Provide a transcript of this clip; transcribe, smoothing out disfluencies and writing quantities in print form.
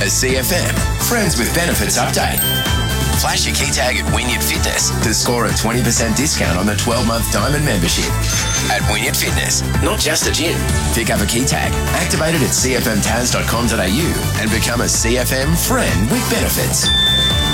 A CFM Friends with Benefits update. Flash your key tag at Wynyard Fitness to score a 20% discount on the 12-month Diamond membership. At Wynyard Fitness, not just a gym. Pick up a key tag, activate it at cfmtaz.com.au and become a CFM Friend with Benefits.